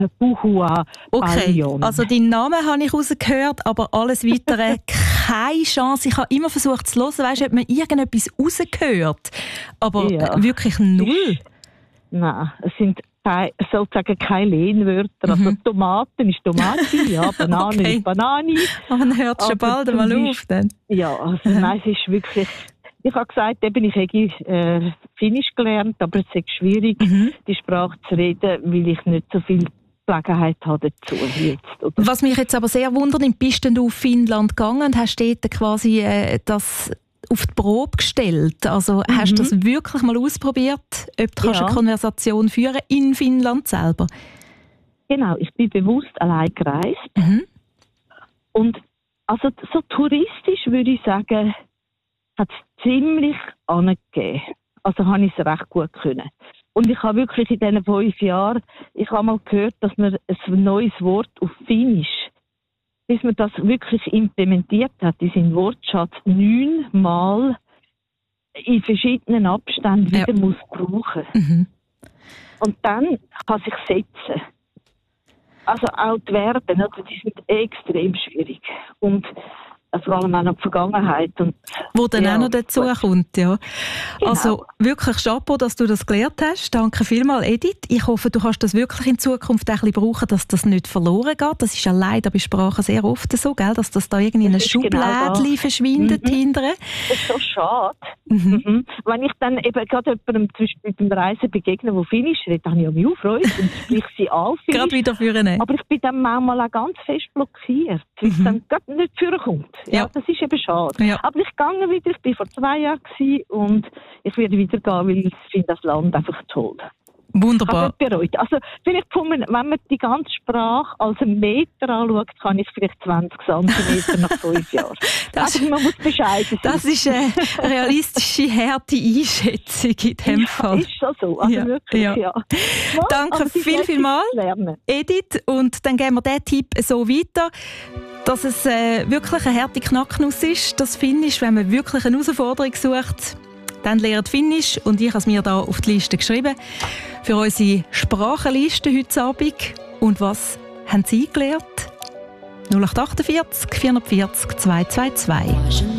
Puhua Okay, Ballion. also deinen Namen habe ich rausgehört, aber alles Weitere keine Chance. Ich habe immer versucht zu hören, weißt, ob man irgendetwas rausgehört. Aber Ja. wirklich null. Nein, es sind sozusagen keine Lehnwörter. Also Tomaten ist Tomate, ja, Banane Okay. ist Banane. Aber man hört es schon Aber bald zum mal Beispiel- auf. Dann. Ja, also nein, es ist wirklich... Ich habe gesagt, eben, ich habe Finnisch gelernt, aber es ist schwierig, die Sprache zu reden, weil ich nicht so viel Gelegenheit habe dazu jetzt. Oder? Was mich jetzt aber sehr wundert, bist denn du auf Finnland gegangen und hast dort quasi das auf die Probe gestellt? Also hast du das wirklich mal ausprobiert, ob du kannst eine Konversation führen in Finnland selber? Genau, ich bin bewusst allein gereist. Und also so touristisch würde ich sagen, hat es ziemlich angegeben. Also habe ich es recht gut können. Und ich habe wirklich in diesen 5 Jahren, ich habe mal gehört, dass man ein neues Wort auf Finnisch, bis man das wirklich implementiert hat, in seinen Wortschatz 9-mal in verschiedenen Abständen wieder muss brauchen. Und dann kann sich setzen. Also auch die Verben, also die sind extrem schwierig. Und vor allem auch noch die Vergangenheit. Und, Wo dann auch noch dazu kommt, ja. Genau. Also wirklich Chapeau, dass du das gelernt hast. Danke vielmals, Edith. Ich hoffe, du kannst das wirklich in Zukunft ein bisschen brauchen, dass das nicht verloren geht. Das ist ja leider bei Sprachen sehr oft so, gell? Dass das da irgendwie in einem Schublädchen verschwindet hinterher. Das ist so schade. Wenn ich dann eben gerade jemandem zum Beispiel beim Reisen begegne, der Finnisch redet, dann habe ich ja mich auch Freude und sprich sie an. Gerade wieder führen. Aber ich bin dann manchmal auch ganz fest blockiert, weil es dann gerade nicht vorkommt. Ja, das ist eben schade. Ja. Aber ich gehe wieder, ich war vor 2 Jahren und ich werde wieder gehen, weil ich finde das Land einfach toll. Wunderbar. Also bereut. Also vielleicht wenn man die ganze Sprache als einen Meter anschaut, kann ich vielleicht 20 cm nach 5 Jahren. Also man muss bescheiden sein. Das ist eine realistische, harte Einschätzung in diesem Fall. Ist schon so. Also wirklich, ja. Danke vielmals, Edith. Und dann geben wir diesen Tipp so weiter, dass es wirklich eine harte Knacknuss ist, das Finnisch, wenn man wirklich eine Herausforderung sucht. Dann lernt Finnisch und ich habe es mir hier auf die Liste geschrieben für unsere Sprachenliste heute Abend. Und was haben Sie gelernt? 0848 440 222.